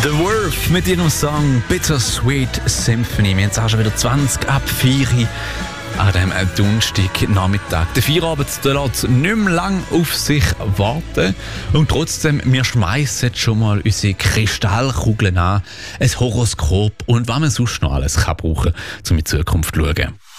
The Worth mit ihrem Song Bittersweet Symphony. Wir haben es auch schon wieder 20 ab 4 an diesem Donnerstagnachmittag. Der Feierabend lässt nicht mehr lange auf sich warten. Und trotzdem, wir schmeissen schon mal unsere Kristallkugeln an, ein Horoskop und was man sonst noch alles kann brauchen kann, um in die Zukunft zu schauen.